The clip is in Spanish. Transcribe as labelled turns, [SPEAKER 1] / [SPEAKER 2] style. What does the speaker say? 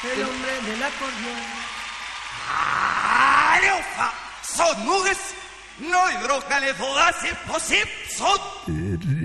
[SPEAKER 1] el hombre del acordeón.
[SPEAKER 2] Aleufa, son nubes, no hidrócale fodas, imposible, son...